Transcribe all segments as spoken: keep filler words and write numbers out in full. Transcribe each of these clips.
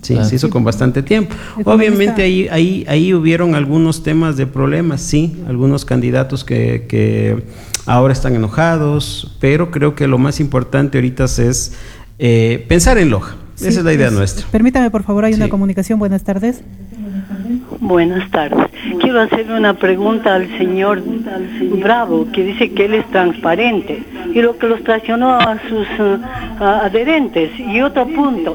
Sí, claro. Se hizo con bastante tiempo. Obviamente ahí, ahí, ahí hubieron algunos temas de problemas, sí, algunos candidatos que, que ahora están enojados, pero creo que lo más importante ahorita es eh, pensar en Loja. Sí, esa es la idea pues, nuestra. Permítame, por favor, hay sí. una comunicación. Buenas tardes. Buenas tardes. Quiero hacerle una pregunta al señor Bravo, que dice que él es transparente y lo que los traicionó a sus uh, a adherentes. Y otro punto,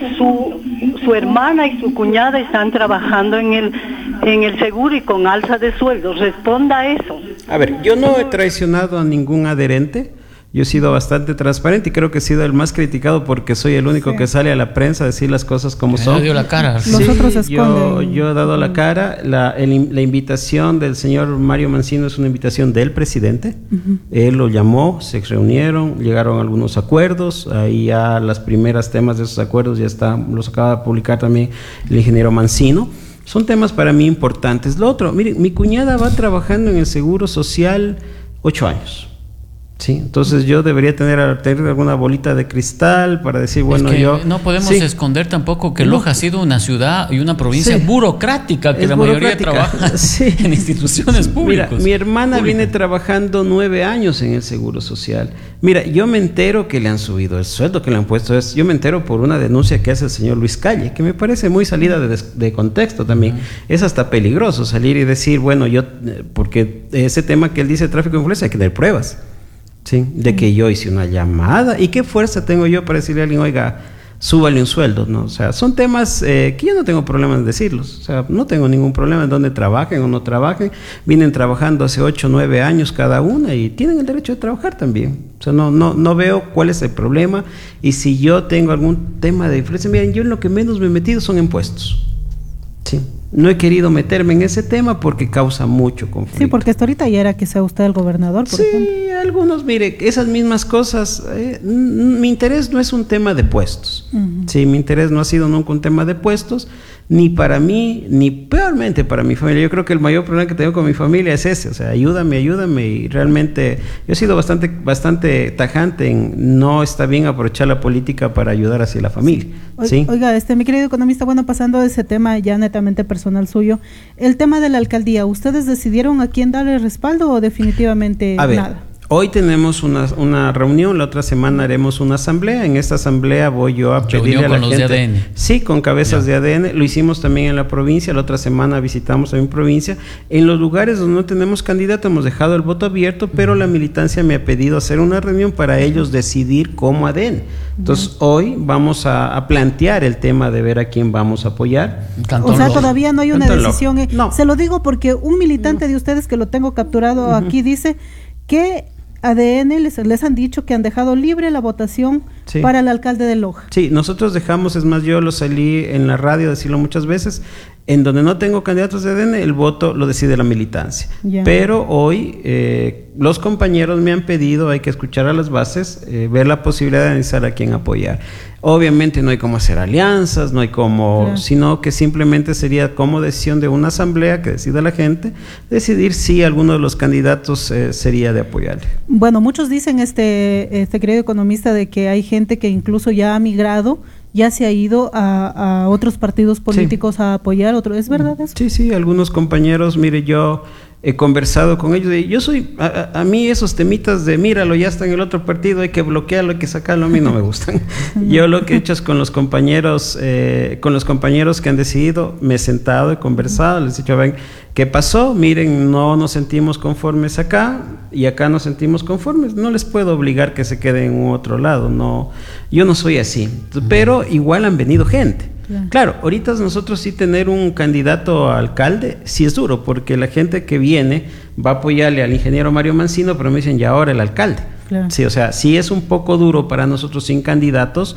su, su hermana y su cuñada están trabajando en el en el seguro y con alza de sueldos. Responda a eso. A ver, yo no he traicionado a ningún adherente. Yo he sido bastante transparente y creo que he sido el más criticado porque soy el único sí. que sale a la prensa a decir las cosas como que son. Dio la cara. Sí, Los otros se yo, yo he dado la cara. La, el, la invitación del señor Mario Mancino es una invitación del presidente. Uh-huh. Él lo llamó, se reunieron, llegaron a algunos acuerdos. Ahí ya las primeras temas de esos acuerdos ya están, los acaba de publicar también el ingeniero Mancino. Son temas para mí importantes. Lo otro, miren, mi cuñada va trabajando en el Seguro Social ocho años. Sí, entonces yo debería tener, tener alguna bolita de cristal para decir, bueno, es que yo... no podemos sí. esconder tampoco que Loja no. ha sido una ciudad y una provincia sí. burocrática, que es la burocrática. mayoría trabaja sí. en instituciones públicas. Mira, mi hermana públicas. viene trabajando nueve años en el Seguro Social. Mira, yo me entero que le han subido el sueldo, que le han puesto eso. Yo me entero por una denuncia que hace el señor Luis Calle, que me parece muy salida de, de contexto también. Uh-huh. Es hasta peligroso salir y decir, bueno, yo... Porque ese tema que él dice, tráfico de influencia, hay que dar pruebas. Sí, de que yo hice una llamada. ¿Y qué fuerza tengo yo para decirle a alguien, oiga, súbale un sueldo? No, o sea, son temas eh, que yo no tengo problema en decirlos. O sea, no tengo ningún problema en donde trabajen o no trabajen. Vienen trabajando hace ocho, nueve años cada una y tienen el derecho de trabajar también. O sea, no, no, no veo cuál es el problema. Y si yo tengo algún tema de influencia, miren, yo en lo que menos me he metido son impuestos. Sí. No he querido meterme en ese tema porque causa mucho conflicto. Sí, porque hasta ahorita ya era que sea usted el gobernador, por sí, ejemplo. Sí, algunos, mire, esas mismas cosas, eh, mi interés no es un tema de puestos. Uh-huh. Sí, mi interés no ha sido nunca un tema de puestos, ni para mí, ni peormente para mi familia. Yo creo que el mayor problema que tengo con mi familia es ese, o sea, ayúdame, ayúdame, y realmente yo he sido bastante, bastante tajante en no está bien aprovechar la política para ayudar hacia la familia. ¿Sí? Oiga, este, mi querido economista, bueno, pasando de ese tema ya netamente personal suyo, el tema de la alcaldía, ¿ustedes decidieron a quién darle respaldo o definitivamente a ver, nada? Hoy tenemos una, una reunión, la otra semana haremos una asamblea. En esta asamblea voy yo a pedirle a la gente... ¿Reunión con los de A D N? Sí, con cabezas ya. de A D N. Lo hicimos también en la provincia. La otra semana visitamos también provincia. En los lugares donde no tenemos candidato hemos dejado el voto abierto, pero la militancia me ha pedido hacer una reunión para ellos decidir como A D N. Entonces, uh-huh. hoy vamos a, a plantear el tema de ver a quién vamos a apoyar. O sea, todavía no hay una Cantón decisión. Eh. No. Se lo digo porque un militante no. de ustedes que lo tengo capturado uh-huh. aquí dice que A D N les, les han dicho que han dejado libre la votación sí. para el alcalde de Loja. Sí, nosotros dejamos, es más, yo lo salí en la radio a decirlo muchas veces, en donde no tengo candidatos de A D N, el voto lo decide la militancia. Ya. Pero hoy eh, los compañeros me han pedido, hay que escuchar a las bases, eh, ver la posibilidad de analizar a quién apoyar. Obviamente no hay cómo hacer alianzas, no hay cómo, claro. sino que simplemente sería como decisión de una asamblea que decida la gente, decidir si alguno de los candidatos eh, sería de apoyarle. Bueno, muchos dicen, este, este querido economista, de que hay gente que incluso ya ha migrado, ya se ha ido a, a otros partidos políticos sí. a apoyar otro. ¿Es verdad eso? Sí, sí, algunos compañeros, mire, yo he conversado con ellos y yo soy, a, a mí esos temitas de míralo, ya está en el otro partido, hay que bloquearlo, hay que sacarlo, a mí no me gustan. Yo lo que he hecho es con los compañeros, eh, con los compañeros que han decidido, me he sentado, he conversado, les he dicho, ven, ¿qué pasó? Miren, no nos sentimos conformes acá y acá nos sentimos conformes, no les puedo obligar que se queden en otro lado, no, yo no soy así, pero igual han venido gente. Claro, ahorita nosotros sí tener un candidato a alcalde sí es duro, porque la gente que viene va a apoyarle al ingeniero Mario Mancino, pero me dicen, ya ahora el alcalde. Claro. Sí, o sea, sí es un poco duro para nosotros sin candidatos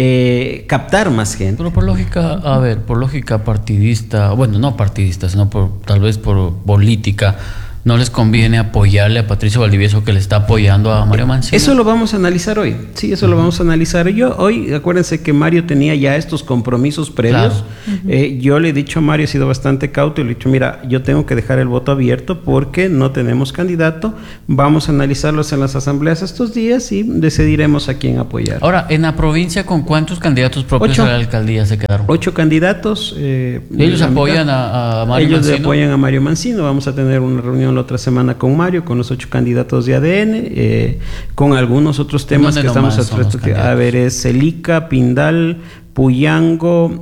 eh, captar más gente. Pero por lógica, a ver, por lógica partidista, bueno, no partidista, sino por tal vez por política, ¿no les conviene apoyarle a Patricio Valdivieso que le está apoyando a Mario Mancino? Eso lo vamos a analizar hoy. Sí, eso uh-huh. lo vamos a analizar yo hoy. Acuérdense que Mario tenía ya estos compromisos previos. Claro. Uh-huh. Eh, yo le he dicho a Mario, he sido bastante cauto y le he dicho, mira, yo tengo que dejar el voto abierto porque no tenemos candidato. Vamos a analizarlos en las asambleas estos días y decidiremos a quién apoyar. Ahora, en la provincia, ¿con cuántos candidatos propios Ocho. a la alcaldía se quedaron? Ocho candidatos. Eh, ¿Ellos apoyan a, a Mario Ellos Mancino? Ellos apoyan a Mario Mancino. Vamos a tener una reunión la otra semana con Mario, con los ocho candidatos de A D N, eh, con algunos otros temas que estamos tratando. A ver, es Celica, Pindal, Puyango,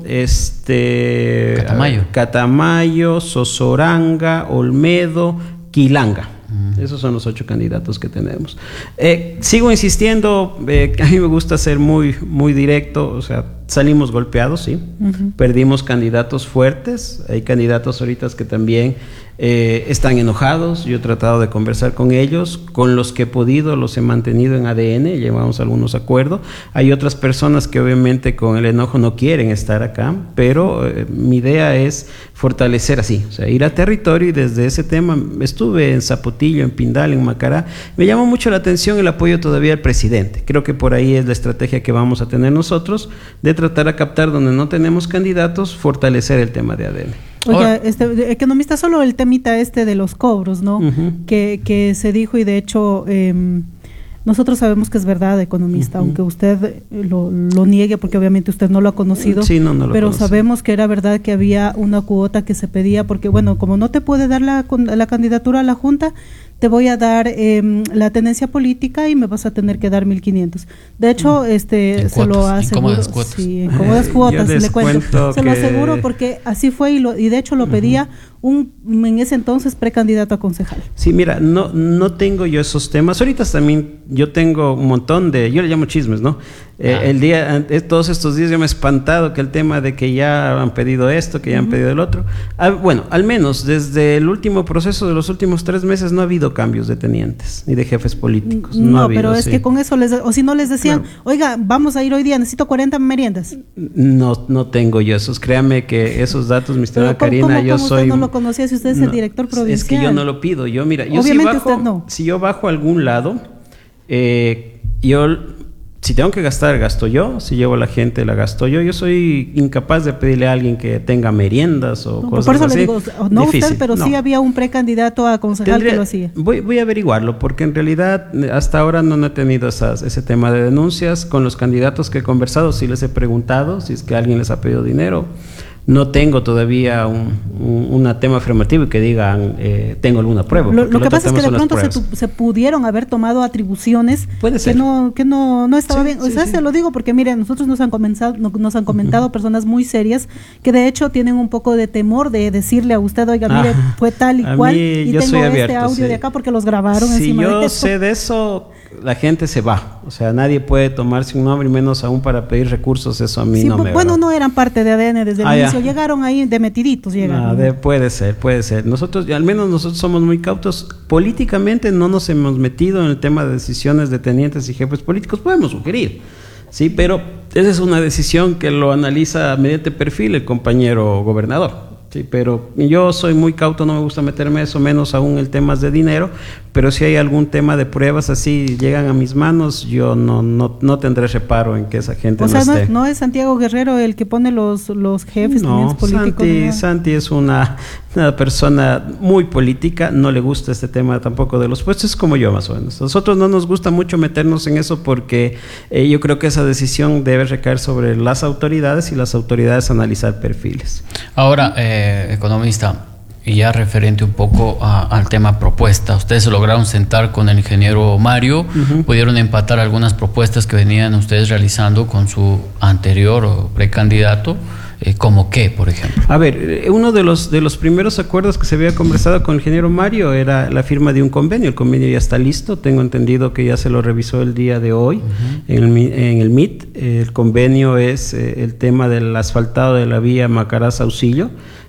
este, Catamayo, ver, Catamayo, Sosoranga, Olmedo, Quilanga. Esos son los ocho candidatos que tenemos. Eh, sigo insistiendo, eh, a mí me gusta ser muy, muy directo, o sea, salimos golpeados, sí, uh-huh. perdimos candidatos fuertes, hay candidatos ahorita que también eh, están enojados, yo he tratado de conversar con ellos, con los que he podido los he mantenido en A D N, llevamos algunos acuerdos, hay otras personas que obviamente con el enojo no quieren estar acá, pero eh, mi idea es fortalecer así, o sea, ir a territorio y desde ese tema, estuve en Zapotillo, en Pindal, en Macará, me llamó mucho la atención el apoyo todavía al presidente, creo que por ahí es la estrategia que vamos a tener nosotros, de tratar a captar donde no tenemos candidatos, fortalecer el tema de A D N. Oiga, este, economista, solo el temita este de los cobros, ¿no? Uh-huh. Que, que se dijo y de hecho eh, nosotros sabemos que es verdad, economista, uh-huh. aunque usted lo, lo niegue porque obviamente usted no lo ha conocido, sí, no, no lo pero conocí. Sabemos que era verdad que había una cuota que se pedía porque, bueno, como no te puede dar la, la candidatura a la Junta, te voy a dar eh, la tenencia política y me vas a tener que dar mil quinientos. De hecho, este en se cuotas, lo aseguro. En cómodas cuotas. Sí, en cómodas cuotas, le cuento. Se que... lo aseguro porque así fue y, lo, y de hecho lo pedía uh-huh. un en ese entonces precandidato a concejal. Sí, mira, no, no tengo yo esos temas. Ahorita también yo tengo un montón de, yo le llamo chismes, ¿no? Eh, ah. El día, todos estos días yo me he espantado que el tema de que ya han pedido esto, que ya han uh-huh. pedido el otro. Ah, bueno, al menos desde el último proceso de los últimos tres meses no ha habido cambios de tenientes ni de jefes políticos. No, no ha habido, pero es sí. que con eso les, o si no les decían, claro. oiga, vamos a ir hoy día, necesito cuarenta meriendas. No, no tengo yo esos. Créame que esos datos, mi estimada Karina, ¿cómo, yo cómo soy. Usted no lo conocía si usted es no, el director provincial. Es que yo no lo pido. Yo mira, yo obviamente si bajo, usted no. Si yo bajo a algún lado, eh, yo si tengo que gastar, gasto yo. Si llevo a la gente, la gasto yo. Yo soy incapaz de pedirle a alguien que tenga meriendas o no, cosas por eso así. Le digo, no Difícil. usted, pero no. sí había un precandidato a concejal Tendría, que lo hacía. Voy, voy a averiguarlo, porque en realidad hasta ahora no, no he tenido esas, ese tema de denuncias. Con los candidatos que he conversado, sí les he preguntado si es que alguien les ha pedido dinero. No tengo todavía un, un una tema afirmativo y que digan eh, tengo alguna prueba. Lo, lo que pasa es que de pronto se, tu, se pudieron haber tomado atribuciones Puede ser. que no que no, no estaba sí, bien. O sí, sea, sí. se lo digo porque miren, nosotros nos han comenzado, nos han comentado uh-huh. personas muy serias que de hecho tienen un poco de temor de decirle a usted, oiga, mire, ah, fue tal y cual mí, y yo tengo soy este abierto, audio sí. de acá porque los grabaron si encima yo de esto. sé de eso, la gente se va. O sea, nadie puede tomarse un nombre y menos aún para pedir recursos. Eso a mí sí, no me bueno, va. no eran parte de A D N desde el ah, inicio, ya. llegaron ahí de metiditos llegaron. No, de, puede ser, puede ser. Nosotros, al menos nosotros somos muy cautos. Políticamente no nos hemos metido en el tema de decisiones de tenientes y jefes políticos. Podemos sugerir, sí, pero esa es una decisión que lo analiza mediante perfil el compañero gobernador. Sí, pero yo soy muy cauto, no me gusta meterme eso, menos aún el tema de dinero, pero si hay algún tema de pruebas así llegan a mis manos, yo no no, no tendré reparo en que esa gente o no sea, esté. No, no es Santiago Guerrero el que pone los, los jefes no, políticos. Santi, ¿no? Santi es una, una persona muy política, no le gusta este tema tampoco de los puestos, es como yo más o menos. Nosotros no nos gusta mucho meternos en eso porque eh, yo creo que esa decisión debe recaer sobre las autoridades y las autoridades analizar perfiles. Ahora, eh, economista, y ya referente un poco a, al tema propuesta, ustedes se lograron sentar con el ingeniero Mario, uh-huh. pudieron empatar algunas propuestas que venían ustedes realizando con su anterior o precandidato, eh, ¿como qué, por ejemplo? A ver, uno de los de los primeros acuerdos que se había conversado con el ingeniero Mario era la firma de un convenio. El convenio ya está listo, tengo entendido que ya se lo revisó el día de hoy uh-huh. en, el, en el M I T. El convenio es eh, el tema del asfaltado de la vía Macará-Saucillo.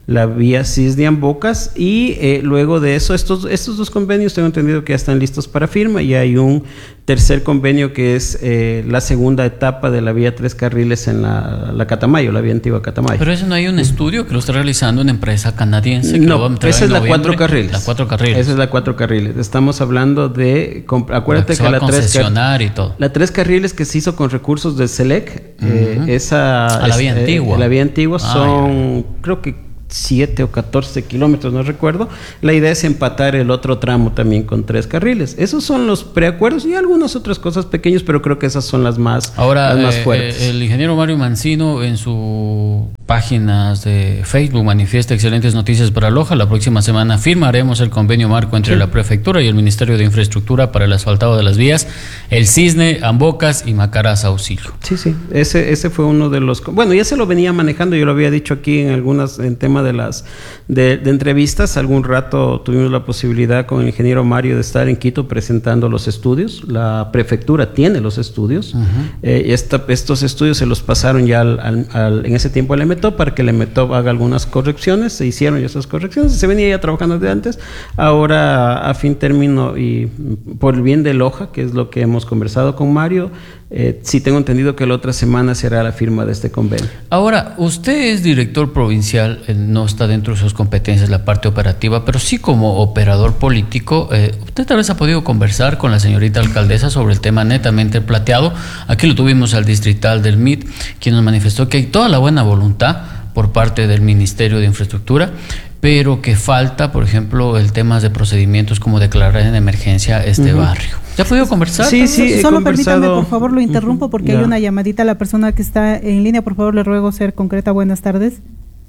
la vía Cisne-Ambocas, y eh, luego de eso, estos, estos dos convenios tengo entendido que ya están listos para firma, y hay un tercer convenio que es eh, la segunda etapa de la vía Tres Carriles en la, la Catamayo, la vía antigua Catamayo. Pero eso no hay un estudio que lo está realizando una empresa canadiense. Que no, esa es la Cuatro Carriles. La Cuatro Carriles. Esa es la Cuatro Carriles. Estamos hablando de, acuérdate la que, que la Tres Carriles, y todo. La Tres Carriles que se hizo con recursos del SELEC, uh-huh. eh, esa a la vía es, antigua. Eh, la vía antigua ah, son, ya. creo que siete o catorce kilómetros, no recuerdo. La idea es empatar el otro tramo también con tres carriles. Esos son los preacuerdos y algunas otras cosas pequeñas, pero creo que esas son las más, Ahora, las más eh, fuertes. El ingeniero Mario Mancino en sus páginas de Facebook manifiesta excelentes noticias para Loja. La próxima semana firmaremos el convenio marco entre sí. la Prefectura y el Ministerio de Infraestructura para el asfaltado de las vías, el Cisne, Ambocas y Macará Saucillo. Sí, sí, ese, ese fue uno de los... Bueno, ya se lo venía manejando, yo lo había dicho aquí en algunas, en temas de las de, de entrevistas. Algún rato tuvimos la posibilidad con el ingeniero Mario de estar en Quito presentando los estudios. La prefectura tiene los estudios. Uh-huh. eh, esta, estos estudios se los pasaron ya al, al, al, en ese tiempo al EMETOP para que el EMETOP haga algunas correcciones. Se hicieron ya esas correcciones, se venía ya trabajando desde antes. Ahora, a fin término y por el bien de Loja, que es lo que hemos conversado con Mario, eh, sí tengo entendido que la otra semana será la firma de este convenio. Ahora, usted es director provincial, eh, no está dentro de sus competencias la parte operativa, pero sí como operador político, eh, usted tal vez ha podido conversar con la señorita alcaldesa sobre el tema netamente plateado. Aquí lo tuvimos al distrital del M I T, quien nos manifestó que hay toda la buena voluntad por parte del Ministerio de Infraestructura, pero que falta, por ejemplo, el tema de procedimientos como declarar en emergencia este uh-huh. barrio. ¿Ya ha podido conversar? Sí, sí, he Solo conversado. Permítame, por favor, lo interrumpo porque uh-huh. hay una llamadita a la persona que está en línea. Por favor, le ruego ser concreta. Buenas tardes.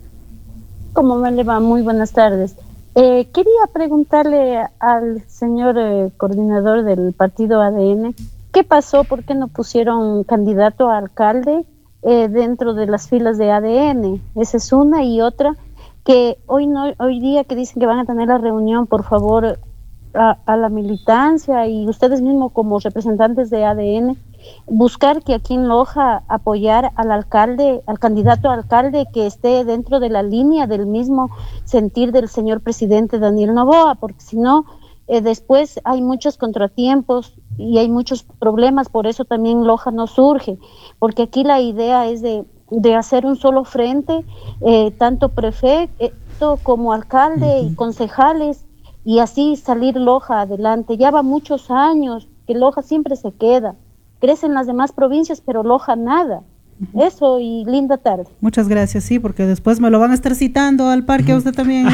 ¿Cómo me le va? Muy buenas tardes. Eh, quería preguntarle al señor eh, coordinador del partido A D N, ¿qué pasó? ¿Por qué no pusieron candidato a alcalde eh, dentro de las filas de A D N? Esa es una. Y otra, que hoy no hoy día que dicen que van a tener la reunión, por favor, a, a la militancia y ustedes mismos como representantes de A D N, buscar que aquí en Loja apoyar al alcalde, al candidato a alcalde que esté dentro de la línea del mismo sentir del señor presidente Daniel Noboa, porque si no, eh, después hay muchos contratiempos y hay muchos problemas, por eso también Loja no surge, porque aquí la idea es de, de hacer un solo frente, eh, tanto prefecto como alcalde uh-huh. y concejales, y así salir Loja adelante. Ya va muchos años que Loja siempre se queda. Crecen las demás provincias, pero Loja nada. Uh-huh. Eso, y linda tarde. Muchas gracias, sí, porque después me lo van a estar citando al parque a usted también.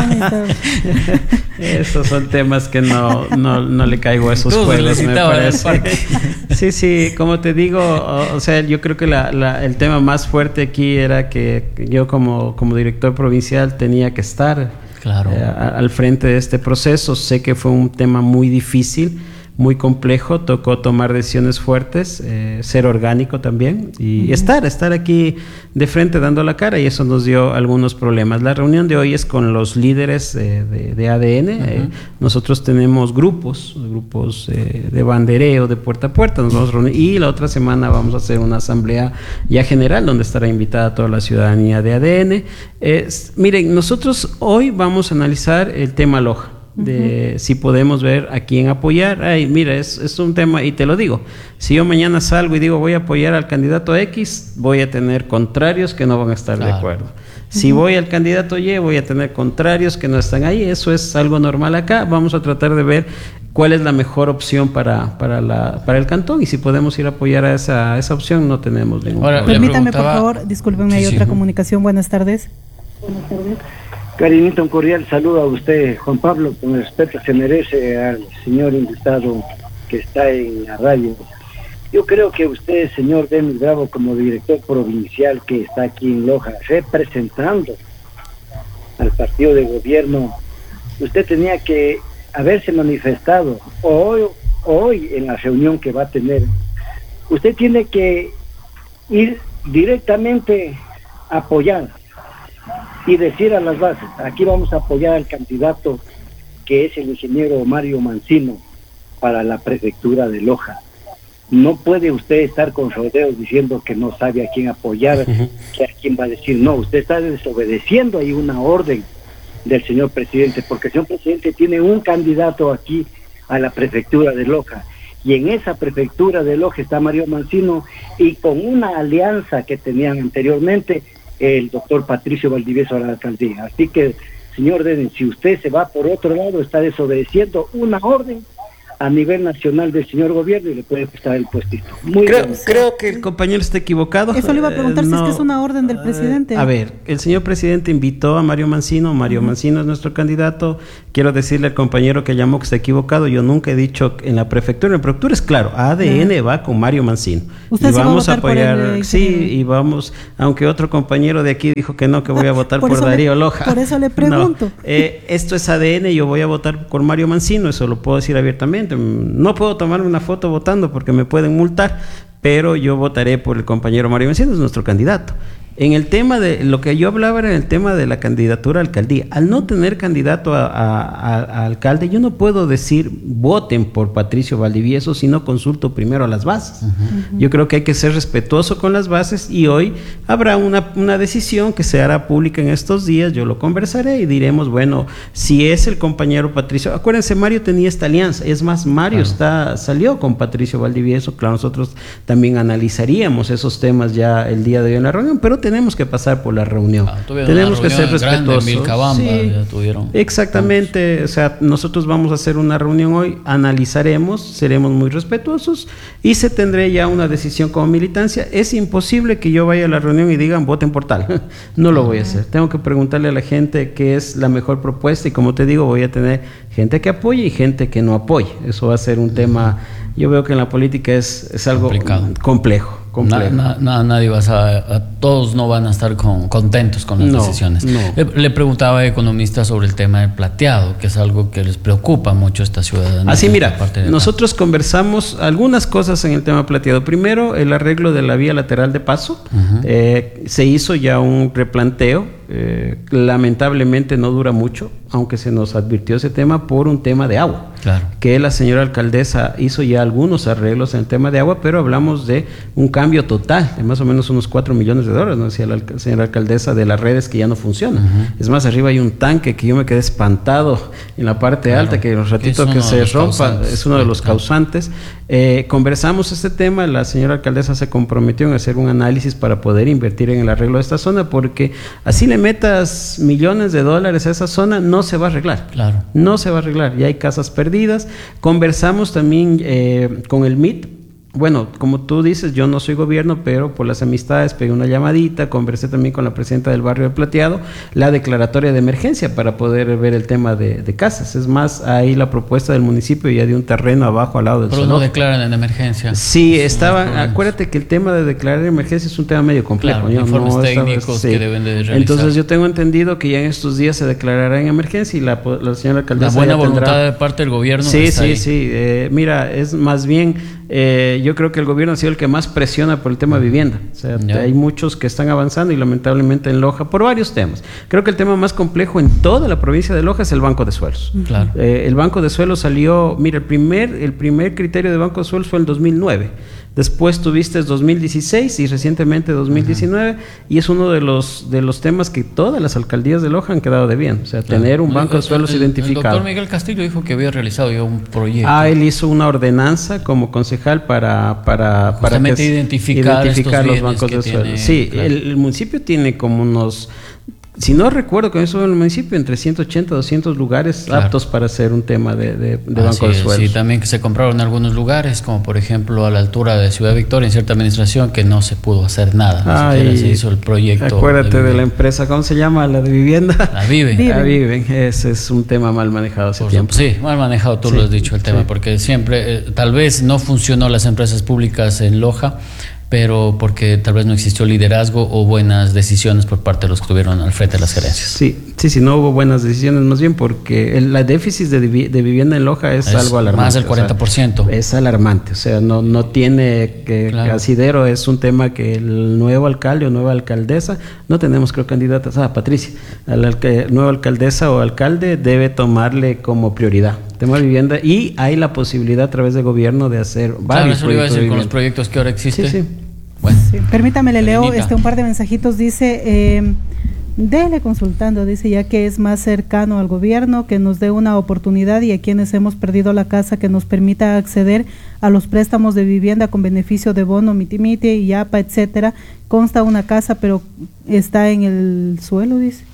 Esos son temas que no, no, no le caigo a esos juegos, me parece. Sí, sí, como te digo, o, o sea, yo creo que la, la, el tema más fuerte aquí era que yo como, como director provincial tenía que estar claro. eh, al frente de este proceso. Sé que fue un tema muy difícil, muy complejo, tocó tomar decisiones fuertes, eh, ser orgánico también y uh-huh. estar, estar aquí de frente dando la cara, y eso nos dio algunos problemas. La reunión de hoy es con los líderes eh, de, de A D N. Uh-huh. eh, nosotros tenemos grupos, grupos eh, de bandereo, de puerta a puerta, nos vamos a reunir, y la otra semana vamos a hacer una asamblea ya general donde estará invitada toda la ciudadanía de A D N. Eh, miren, nosotros hoy vamos a analizar el tema Loja, de uh-huh. si podemos ver a quién apoyar. Ay, mira, es, es un tema, y te lo digo, si yo mañana salgo y digo voy a apoyar al candidato X, voy a tener contrarios que no van a estar claro. de acuerdo. Si uh-huh. voy al candidato Y, voy a tener contrarios que no están ahí. Eso es algo normal acá. Vamos a tratar de ver cuál es la mejor opción para, para, la, para el cantón, y si podemos ir a apoyar a esa, a esa opción, no tenemos ningún problema. Permítame, por favor, discúlpenme, sí, hay sí. otra comunicación. Buenas tardes. Buenas tardes. Cariñito, un cordial saludo a usted, Juan Pablo, con el respeto se merece al señor invitado que está en la radio. Yo creo que usted, señor Denis Bravo, como director provincial que está aquí en Loja, representando al partido de gobierno, usted tenía que haberse manifestado hoy, hoy en la reunión que va a tener. Usted tiene que ir directamente a apoyar y decir a las bases, aquí vamos a apoyar al candidato que es el ingeniero Mario Mancino para la prefectura de Loja. No puede usted estar con rodeos diciendo que no sabe a quién apoyar, uh-huh. que a quién va a decir. No, usted está desobedeciendo ahí una orden del señor presidente, porque el señor presidente tiene un candidato aquí a la prefectura de Loja, y en esa prefectura de Loja está Mario Mancino, y con una alianza que tenían anteriormente el doctor Patricio Valdivieso a la alcaldía. Así que, señor Deden, si usted se va por otro lado, está desobedeciendo una orden a nivel nacional del señor gobierno y le puede prestar el puestito. Muy creo, creo que el compañero está equivocado. Eso le iba a preguntar eh, si no, es que es una orden del presidente. A ver, el señor presidente invitó a Mario Mancino. Mario uh-huh. Mancino es nuestro candidato. Quiero decirle al compañero que llamó que está equivocado. Yo nunca he dicho en la prefectura. En la prefectura es claro, A D N uh-huh. va con Mario Mancino. ¿Usted y se vamos va a, a apoyar, por el, sí, y vamos, aunque otro compañero de aquí dijo que no, que voy a votar por, por Darío le, Loja. Por eso le pregunto. No, eh, esto es A D N, yo voy a votar por Mario Mancino, eso lo puedo decir abiertamente. No puedo tomarme una foto votando porque me pueden multar, pero yo votaré por el compañero Mario Mancino, es nuestro candidato. En el tema de lo que yo hablaba era en el tema de la candidatura a alcaldía. Al no tener candidato a, a, a, a alcalde, yo no puedo decir voten por Patricio Valdivieso si no consulto primero a las bases. Uh-huh. Yo creo que hay que ser respetuoso con las bases y hoy habrá una, una decisión que se hará pública en estos días. Yo lo conversaré y diremos, bueno, si es el compañero Patricio. Acuérdense, Mario tenía esta alianza. Es más, Mario claro. está salió con Patricio Valdivieso. Claro, nosotros también analizaríamos esos temas ya el día de hoy en la reunión, pero tenemos que pasar por la reunión. Ah, tenemos que ser respetuosos. Sí, ya tuvieron. Exactamente, o sea, nosotros vamos a hacer una reunión hoy, analizaremos, seremos muy respetuosos y se tendrá ya una decisión como militancia. Es imposible que yo vaya a la reunión y digan voten por tal. No lo voy a hacer. Tengo que preguntarle a la gente qué es la mejor propuesta y como te digo, voy a tener gente que apoye y gente que no apoye. Eso va a ser un tema, yo veo que en la política es, es algo complicado. complejo. Na, na, na, nadie va a, a todos no van a estar con, contentos con las no, decisiones. No. Le, le preguntaba a economistas sobre el tema del plateado, que es algo que les preocupa mucho a esta ciudadanía. Así mira, nosotros acá. conversamos algunas cosas en el tema plateado. Primero, el arreglo de la vía lateral de paso. Uh-huh. Eh, se hizo ya un replanteo. Eh, lamentablemente no dura mucho, aunque se nos advirtió ese tema por un tema de agua. Claro. Que la señora alcaldesa hizo ya algunos arreglos en el tema de agua, pero hablamos de un cambio total, de más o menos unos cuatro millones de dólares, ¿no? Decía la alc- señora alcaldesa, de las redes que ya no funcionan. Uh-huh. Es más, arriba hay un tanque que yo me quedé espantado en la parte claro. alta, que el ratito que se rompa es uno de los causantes. Eh, conversamos este tema, la señora alcaldesa se comprometió en hacer un análisis para poder invertir en el arreglo de esta zona, porque así le metas millones de dólares a esa zona, no se va a arreglar. Claro. No se va a arreglar, ya hay casas perdidas. Conversamos también eh, con el M I T. Bueno, como tú dices, yo no soy gobierno, pero por las amistades pegué una llamadita, conversé también con la presidenta del barrio de Plateado, la declaratoria de emergencia para poder ver el tema de, de casas. Es más, ahí la propuesta del municipio ya de un terreno abajo al lado del Pero zoológico. no declaran en emergencia. Sí, estaban, acuérdate que el tema de declarar en emergencia es un tema medio complejo. Claro, ¿no? informes no, técnicos sí. que deben de realizar. Entonces yo tengo entendido que ya en estos días se declarará en emergencia y la, la señora alcaldesa la buena voluntad tendrá... de parte del gobierno. Sí, sí, ahí. sí. Eh, mira, es más bien... Eh, yo creo que el gobierno ha sido el que más presiona por el tema de vivienda. O sea, yeah. hay muchos que están avanzando y lamentablemente en Loja por varios temas. Creo que el tema más complejo en toda la provincia de Loja es el banco de suelos. Claro. Eh, el banco de suelos salió, mira, el primer, el primer criterio de banco de suelos fue el dos mil nueve. Después tuviste dos mil dieciséis y recientemente dos mil diecinueve, uh-huh. y es uno de los de los temas que todas las alcaldías de Loja han quedado de bien, o sea, claro. tener un banco el, de suelos el, identificado. El doctor Miguel Castillo dijo que había realizado ya un proyecto. Ah, él hizo una ordenanza como concejal para para para que identificar, identificar los bancos de tiene, suelos. Sí, claro. el, el municipio tiene como unos... Si no recuerdo, con eso en el municipio, entre ciento ochenta, doscientos lugares claro. aptos para hacer un tema de, de, de banco de suelos. Sí, también que se compraron algunos lugares, como por ejemplo a la altura de Ciudad Victoria, en cierta administración, que no se pudo hacer nada. Ni siquiera se hizo el proyecto. Acuérdate de, de la empresa, ¿cómo se llama? La de vivienda. La Viven. La Viven. Ese es un tema mal manejado hace por tiempo. Sí, mal manejado, tú sí, lo has dicho el tema, sí. porque siempre, eh, tal vez no funcionó las empresas públicas en Loja, pero porque tal vez no existió liderazgo o buenas decisiones por parte de los que estuvieron al frente de las gerencias. Sí, sí, sí, no hubo buenas decisiones, más bien porque el la déficit de, de vivienda en Loja es, es algo alarmante. Más del cuarenta por ciento. O sea, es alarmante, o sea, no, no tiene que claro. asidero, es un tema que el nuevo alcalde o nueva alcaldesa, no tenemos creo candidatas, ah, Patricia, la nueva alcaldesa o alcalde debe tomarle como prioridad. tema de vivienda, y hay la posibilidad a través del gobierno de hacer varios claro, proyectos de con los proyectos que ahora existen. Sí, sí. Bueno, sí. Permítame, le leo este, un par de mensajitos. Dice, eh, dele consultando, dice, ya que es más cercano al gobierno, que nos dé una oportunidad, y a quienes hemos perdido la casa, que nos permita acceder a los préstamos de vivienda con beneficio de bono, mitimiti, y APA, etcétera. Consta una casa, pero está en el suelo, dice.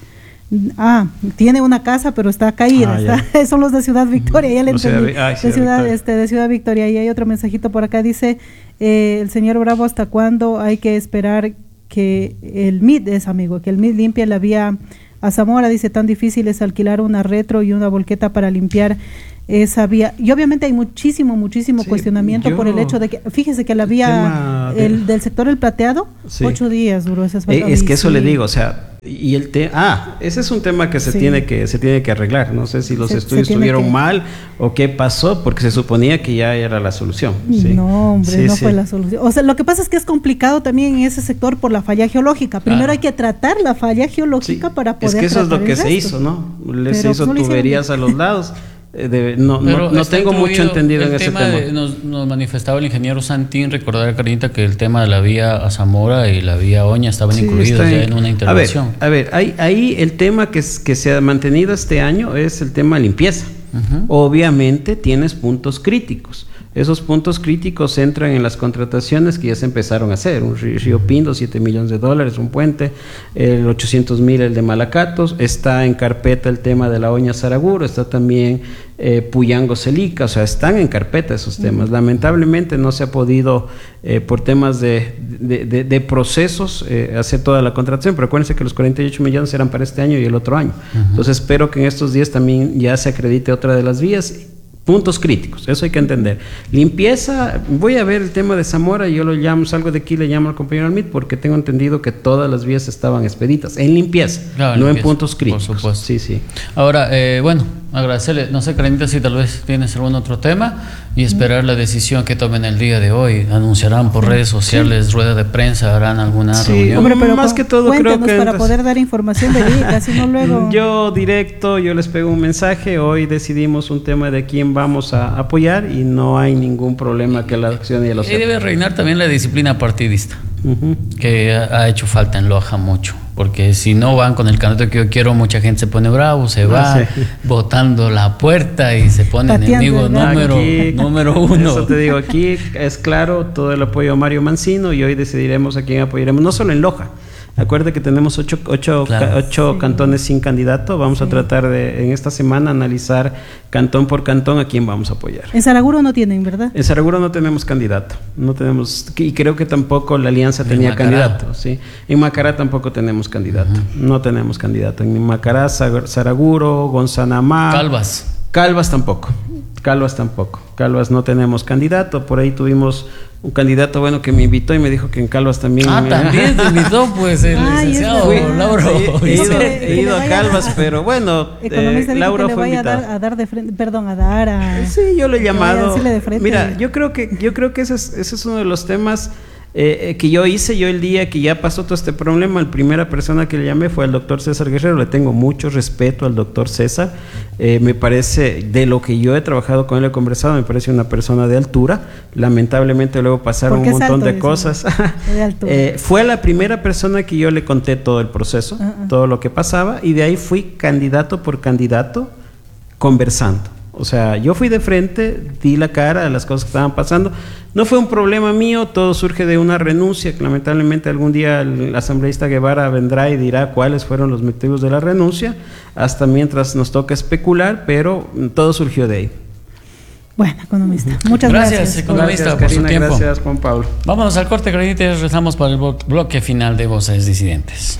Ah, tiene una casa, pero está caída. Ah, está, son los de Ciudad Victoria, ya le entendí. Sea, ay, de, Ciudad, este, de Ciudad Victoria. Y hay otro mensajito por acá, dice, eh, el señor Bravo, ¿hasta cuándo hay que esperar que el M I D, es amigo, que el M I D limpie la vía a Zamora? Dice, tan difícil es alquilar una retro y una volqueta para limpiar esa vía. Y obviamente hay muchísimo, muchísimo sí, cuestionamiento por el hecho de que, fíjese que la vía el el, del sector El Plateado, sí. ocho días duró esa eh, Es que eso sí. le digo, o sea, y el tema, ah, ese es un tema que se sí. tiene que se tiene que arreglar. No sé si los se, estudios se estuvieron que... mal o qué pasó, porque se suponía que ya era la solución. Sí. No, hombre, sí, no sí. fue la solución. O sea, lo que pasa es que es complicado también en ese sector por la falla geológica. Primero claro. hay que tratar la falla geológica sí. para poder. Es que eso es lo que se hizo, ¿no? Les hizo no tuberías a los lados. De, no no, no tengo mucho entendido en ese tema. De, nos, nos manifestaba el ingeniero Santín, recordar, Karinita, que el tema de la vía a Zamora y la vía Oña estaban sí, incluidos está ya en una intervención. A ver, a ver ahí, ahí el tema que, es, que se ha mantenido este año es el tema de limpieza. Uh-huh. Obviamente tienes puntos críticos. Esos puntos críticos entran en las contrataciones que ya se empezaron a hacer. Un Río Pindo, siete millones de dólares, un puente, el ochocientos mil el de Malacatos, está en carpeta el tema de la Oña Saraguro, está también eh, Puyango Celica, o sea, están en carpeta esos temas. Uh-huh. Lamentablemente no se ha podido, eh, por temas de, de, de, de procesos, eh, hacer toda la contratación, pero acuérdense que los cuarenta y ocho millones eran para este año y el otro año. Uh-huh. Entonces espero que en estos días también ya se acredite otra de las vías. Puntos críticos, eso hay que entender. Limpieza, voy a ver el tema de Zamora, yo lo llamo, salgo de aquí, le llamo al compañero Almid, porque tengo entendido que todas las vías estaban expeditas en limpieza, claro, no limpieza, en puntos críticos. Por supuesto. Sí, sí. Ahora, eh, bueno, agradecerle, no sé, Karenita, si tal vez tienes algún otro tema, y esperar la decisión que tomen el día de hoy. Anunciarán por redes sociales, sí. rueda de prensa, harán alguna sí, reunión. Hombre, pero más que todo creo que para poder dar información verídica, si no luego. Yo directo, yo les pego un mensaje. Hoy decidimos un tema de quién vamos a apoyar y no hay ningún problema que la acción y los. Y debe reinar también la disciplina partidista, uh-huh. que ha, ha hecho falta en Loja mucho. Porque si no van con el candidato que yo quiero, mucha gente se pone bravo, se va ah, sí. botando la puerta y se pone Pateando, enemigo número, aquí, número uno. Eso te digo, aquí es claro todo el apoyo a Mario Mancino y hoy decidiremos a quién apoyaremos, no solo en Loja. Acuérdate que tenemos ocho, ocho, claro. ca, ocho sí. cantones sin candidato. Vamos sí. a tratar de, en esta semana, analizar cantón por cantón a quién vamos a apoyar. En Saraguro no tienen, ¿verdad? En Saraguro no tenemos candidato. No tenemos, y creo que tampoco la alianza tenía candidato. ¿sí? En Macará tampoco tenemos candidato. Uh-huh. No tenemos candidato. En Macará, Saraguro, Gonzanamá. Calvas. Calvas tampoco. Calvas tampoco. Calvas no tenemos candidato. Por ahí tuvimos un candidato bueno que me invitó y me dijo que en Calvas también. Ah, me... también te invitó, pues, el Ay, licenciado Fui, Lauro. He, he, ido, he ido a Calvas, a, pero bueno, eh, Lauro fue invitado. A dar, a dar de frente, perdón, a dar a. Sí, yo le he llamado. De frente. Mira, yo creo que yo creo que ese es, ese es uno de los temas. Eh, que yo hice yo el día que ya pasó todo este problema. La primera persona que le llamé fue al doctor César Guerrero. Le tengo mucho respeto al doctor César. Eh, me parece, de lo que yo he trabajado con él, he conversado, me parece una persona de altura. Lamentablemente luego pasaron un montón alto, de cosas. De eh, fue la primera persona que yo le conté todo el proceso, uh-uh. todo lo que pasaba, y de ahí fui candidato por candidato conversando. O sea, yo fui de frente, di la cara a las cosas que estaban pasando. No fue un problema mío, todo surge de una renuncia, que lamentablemente algún día el asambleísta Guevara vendrá y dirá cuáles fueron los motivos de la renuncia, hasta mientras nos toca especular, pero todo surgió de ahí. Bueno, economista, muchas gracias. Gracias, economista, gracias, por Karina, su tiempo. Gracias, Juan Pablo. Vámonos al corte, Karinita, y regresamos para el bloque final de Voces Disidentes.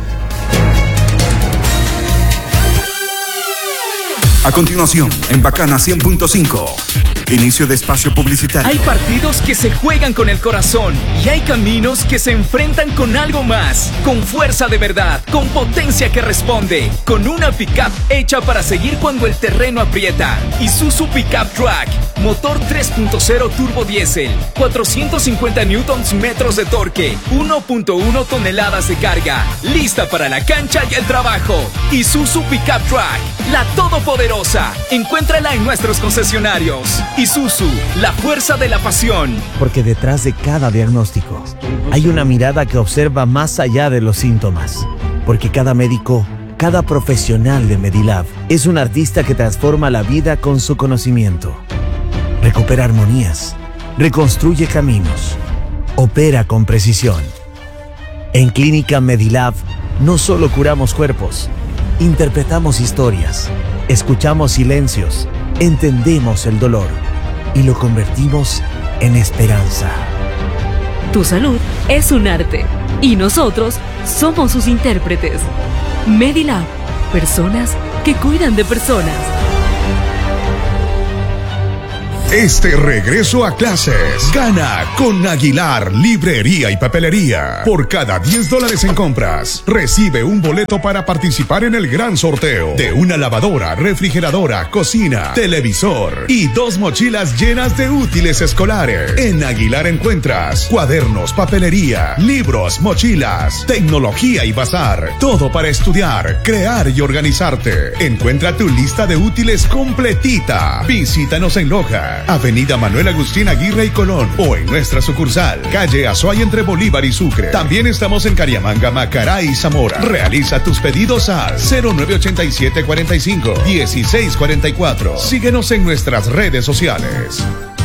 A continuación, en Bacana cien punto cinco, inicio de espacio publicitario. Hay partidos que se juegan con el corazón y hay caminos que se enfrentan con algo más, con fuerza de verdad, con potencia que responde, con una pick-up hecha para seguir cuando el terreno aprieta. Isuzu Pick-up Track, motor tres punto cero turbo diésel, cuatrocientos cincuenta newtons metros de torque, uno punto uno toneladas de carga, lista para la cancha y el trabajo. Isuzu Pickup Truck, la todopoderosa. Encuéntrala en nuestros concesionarios. Isuzu, la fuerza de la pasión. Porque detrás de cada diagnóstico hay una mirada que observa más allá de los síntomas. Porque cada médico, cada profesional de Medilab es un artista que transforma la vida con su conocimiento. Recupera armonías, reconstruye caminos, opera con precisión. En Clínica Medilab no solo curamos cuerpos, interpretamos historias, escuchamos silencios, entendemos el dolor y lo convertimos en esperanza. Tu salud es un arte y nosotros somos sus intérpretes. Medilab, personas que cuidan de personas. Este regreso a clases gana con Aguilar Librería y Papelería. Por cada diez dólares en compras, recibe un boleto para participar en el gran sorteo de una lavadora, refrigeradora, cocina, televisor y dos mochilas llenas de útiles escolares. En Aguilar encuentras cuadernos, papelería, libros, mochilas, tecnología y bazar. Todo para estudiar, crear y organizarte. Encuentra tu lista de útiles completita. Visítanos en Loja, Avenida Manuel Agustín Aguirre y Colón, o en nuestra sucursal, calle Azuay entre Bolívar y Sucre. También estamos en Cariamanga, Macará y Zamora. Realiza tus pedidos al cero nueve ochenta y siete cuarenta y cinco dieciséis cuarenta y cuatro. Síguenos en nuestras redes sociales.